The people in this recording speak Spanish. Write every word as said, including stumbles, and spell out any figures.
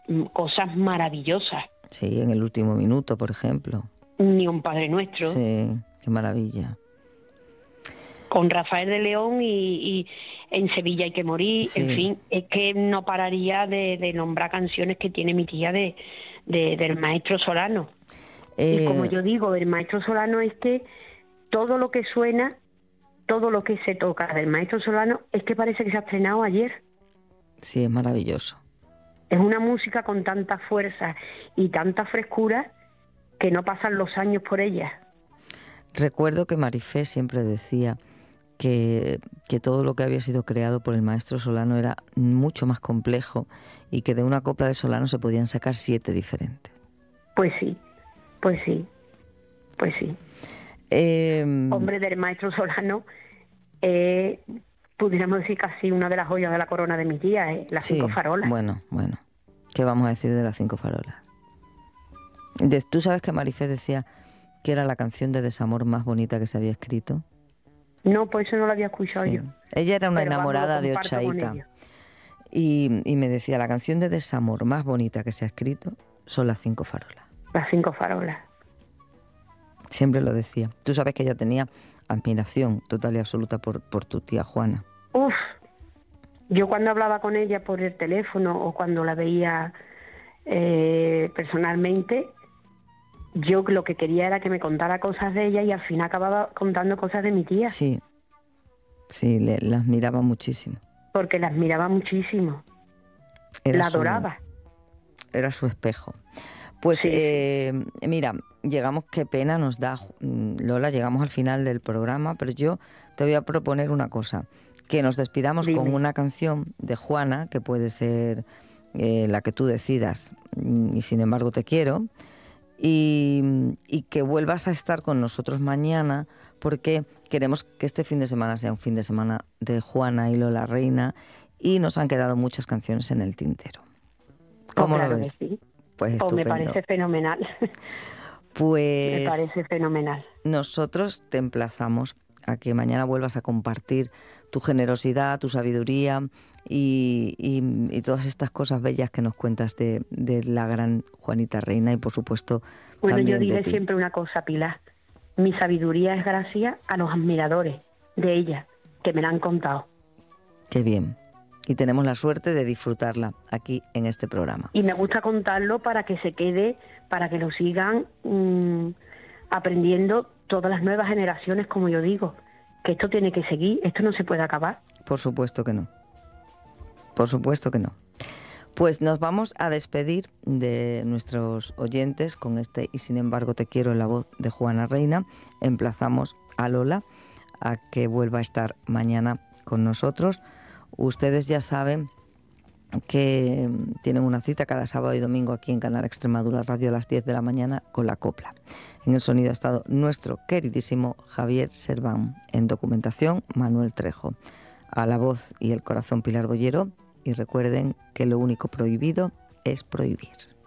mm, cosas maravillosas. Sí, en el último minuto, por ejemplo. Ni un Padre Nuestro. Sí, qué maravilla. Con Rafael de León y, y En Sevilla hay que morir, Sí. en fin, es que no pararía de, de nombrar canciones que tiene mi tía de, de del maestro Solano. Eh, Y como yo digo, el maestro Solano es que todo lo que suena, todo lo que se toca del maestro Solano es que parece que se ha estrenado ayer. Sí, es maravilloso. Es una música con tanta fuerza y tanta frescura que no pasan los años por ella. Recuerdo que Marifé siempre decía que, que todo lo que había sido creado por el maestro Solano era mucho más complejo y que de una copla de Solano se podían sacar siete diferentes. Pues sí, pues sí, pues sí. Eh, Hombre, del maestro Solano, eh, pudiéramos decir casi una de las joyas de la corona de mi tía, eh, las sí, cinco farolas. Bueno, bueno. ¿Qué vamos a decir de las cinco farolas? De, ¿Tú sabes que Marifé decía que era la canción de desamor más bonita que se había escrito? No, pues eso no lo había escuchado Sí. yo. Ella era una Pero vamos, enamorada lo de comparto con Ochaíta. ella. Y, y me decía, la canción de desamor más bonita que se ha escrito son las cinco farolas. Las cinco farolas. Siempre lo decía. Tú sabes que ella tenía admiración total y absoluta por, por tu tía Juana. Uf, yo cuando hablaba con ella por el teléfono o cuando la veía eh, personalmente, yo lo que quería era que me contara cosas de ella y al final acababa contando cosas de mi tía. Sí, sí, le, la admiraba muchísimo. Porque la admiraba muchísimo. Era la su, adoraba. Era su espejo. Pues Sí, eh, mira, llegamos, qué pena nos da, Lola, llegamos al final del programa, pero yo te voy a proponer una cosa, que nos despidamos Dime. con una canción de Juana, que puede ser eh, la que tú decidas, y sin embargo te quiero, y, y que vuelvas a estar con nosotros mañana, porque queremos que este fin de semana sea un fin de semana de Juana y Lola Reina, y nos han quedado muchas canciones en el tintero. ¿Cómo oh, claro lo ves? Que sí. Pues Oh, me estupendo. parece fenomenal. Pues me parece fenomenal. Nosotros te emplazamos a que mañana vuelvas a compartir tu generosidad, tu sabiduría y, y, y todas estas cosas bellas que nos cuentas de, de la gran Juanita Reina y por supuesto Bueno, también yo diré de ti. siempre una cosa, Pilar. Mi sabiduría es gracias a los admiradores de ella, que me la han contado. Qué bien. Y tenemos la suerte de disfrutarla aquí en este programa. Y me gusta contarlo para que se quede, para que lo sigan mmm, aprendiendo todas las nuevas generaciones, como yo digo, que esto tiene que seguir, esto no se puede acabar. Por supuesto que no. Por supuesto que no. Pues nos vamos a despedir de nuestros oyentes con este Y sin embargo te quiero en la voz de Juana Reina. Emplazamos a Lola a que vuelva a estar mañana con nosotros. Ustedes ya saben que tienen una cita cada sábado y domingo aquí en Canal Extremadura Radio a las diez de la mañana con la copla. En el sonido ha estado nuestro queridísimo Javier Serván. En documentación, Manuel Trejo. A la voz y el corazón, Pilar Bollero. Y recuerden que lo único prohibido es prohibir.